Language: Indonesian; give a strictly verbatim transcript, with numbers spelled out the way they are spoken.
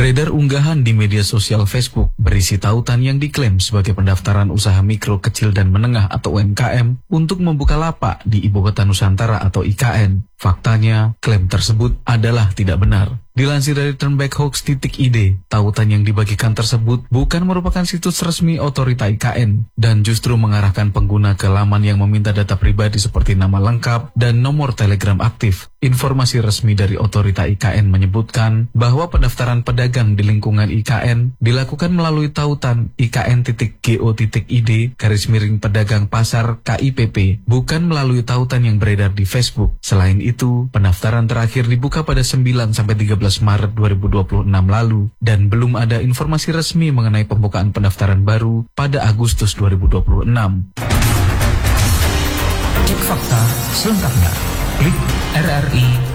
Beredar unggahan di media sosial Facebook berisi tautan yang diklaim sebagai pendaftaran usaha mikro, kecil, dan menengah atau U M K M untuk membuka lapak di Ibu Kota Nusantara atau I K N. Faktanya, klaim tersebut adalah tidak benar. Dilansir dari turnbackhoax.id, tautan yang dibagikan tersebut bukan merupakan situs resmi otorita I K N dan justru mengarahkan pengguna ke laman yang meminta data pribadi seperti nama lengkap dan nomor telegram aktif. Informasi resmi dari otorita I K N menyebutkan bahwa pendaftaran pedagang di lingkungan I K N dilakukan melalui tautan I K N.go.id garis miring pedagang pasar K I P P, bukan melalui tautan yang beredar di Facebook. Selain itu, pendaftaran terakhir dibuka pada sembilan sampai tiga belas Maret dua ribu dua puluh enam lalu dan belum ada informasi resmi mengenai pembukaan pendaftaran baru pada Agustus dua ribu dua puluh enam. Cek fakta selengkapnya. Klik r r i